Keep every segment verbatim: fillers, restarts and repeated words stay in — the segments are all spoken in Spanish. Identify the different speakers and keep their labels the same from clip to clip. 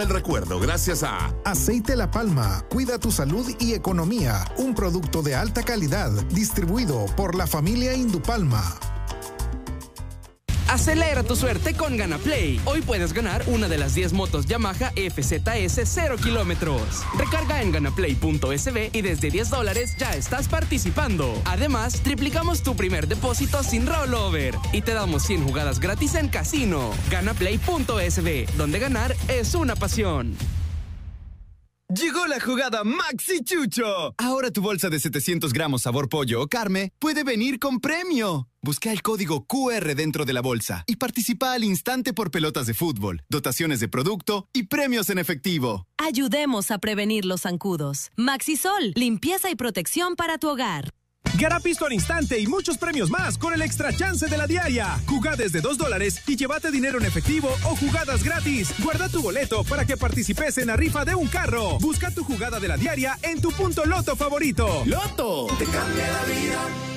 Speaker 1: El recuerdo gracias a
Speaker 2: Aceite La Palma, cuida tu salud y economía, un producto de alta calidad, distribuido por la familia Indupalma.
Speaker 3: Acelera tu suerte con GanaPlay. Hoy puedes ganar una de las diez motos Yamaha F Z S cero kilómetros. Recarga en ganaplay punto es be y desde diez dólares ya estás participando. Además, triplicamos tu primer depósito sin rollover y te damos cien jugadas gratis en casino. ganaplay punto es be, donde ganar es una pasión.
Speaker 4: Llegó la jugada Maxi Chucho. Ahora tu bolsa de setecientos gramos sabor pollo o carne puede venir con premio. Busca el código cu erre dentro de la bolsa y participa al instante por pelotas de fútbol, dotaciones de producto y premios en efectivo.
Speaker 5: Ayudemos a prevenir los zancudos. Maxisol, limpieza y protección para tu hogar.
Speaker 6: Gana pisto al instante y muchos premios más con el extra chance de la diaria. Jugá desde dos dólares y llévate dinero en efectivo o jugadas gratis. Guarda tu boleto para que participes en la rifa de un carro. Busca tu jugada de la diaria en tu punto Loto favorito.
Speaker 1: Loto. Te cambia la vida.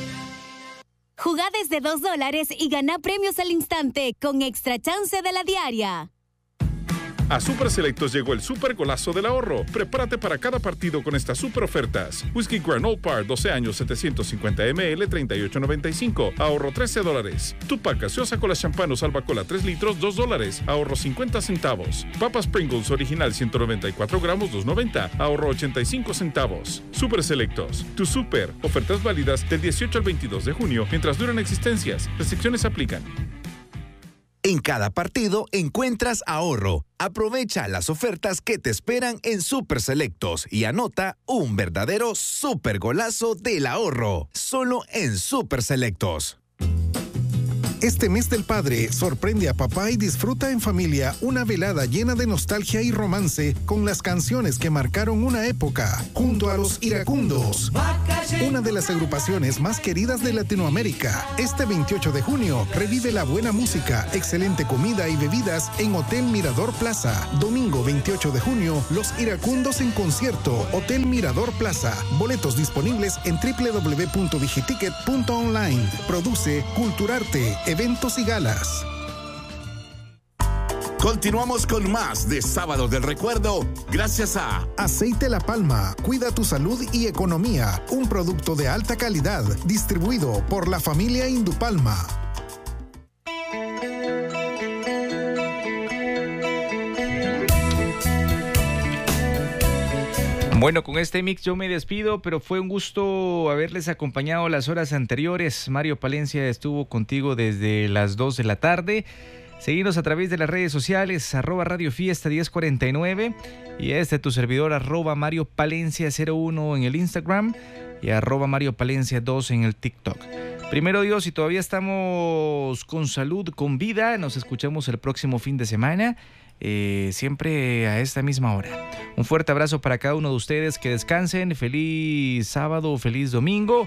Speaker 7: Jugá desde dos dólares y gana premios al instante con extra chance de la diaria.
Speaker 8: A Super Selectos llegó el super golazo del ahorro. Prepárate para cada partido con estas super ofertas. Whisky Grand Par doce años setecientos cincuenta mililitros treinta y ocho noventa y cinco. Ahorro trece dólares. Tupac gaseosa cola champán o salva cola tres litros dos dólares. Ahorro cincuenta centavos. Papas Pringles original ciento noventa y cuatro gramos dos noventa. Ahorro ochenta y cinco centavos. Super Selectos. Tu super. Ofertas válidas del dieciocho al veintidós de junio mientras duran existencias. Restricciones aplican.
Speaker 9: En cada partido encuentras ahorro. Aprovecha las ofertas que te esperan en Super Selectos y anota un verdadero super golazo del ahorro. Solo en Super Selectos.
Speaker 2: Este mes del padre, sorprende a papá y disfruta en familia una velada llena de nostalgia y romance con las canciones que marcaron una época, junto a los Iracundos, una de las agrupaciones más queridas de Latinoamérica. Este veintiocho de junio, revive la buena música, excelente comida y bebidas en Hotel Mirador Plaza. Domingo veintiocho de junio, los Iracundos en concierto, Hotel Mirador Plaza. Boletos disponibles en doble u doble u doble u punto digiticket punto online. Produce Culturarte, eventos y galas.
Speaker 1: Continuamos con más de Sábados del Recuerdo, gracias a
Speaker 2: Aceite La Palma, cuida tu salud y economía, un producto de alta calidad, distribuido por la familia Indupalma.
Speaker 10: Bueno, con este mix yo me despido, pero fue un gusto haberles acompañado las horas anteriores. Mario Palencia estuvo contigo desde las dos de la tarde. Seguinos a través de las redes sociales, arroba Radio Fiesta diez cuarenta y nueve y este tu servidor, arroba Mario Palencia cero uno en el Instagram y arroba Mario Palencia dos en el TikTok. Primero Dios, si todavía estamos con salud, con vida, nos escuchamos el próximo fin de semana. Eh, siempre a esta misma hora. Un fuerte abrazo para cada uno de ustedes, que descansen, feliz sábado, feliz domingo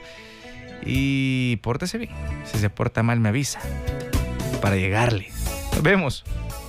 Speaker 10: y pórtese bien. Si se porta mal me avisa para llegarle. Nos vemos.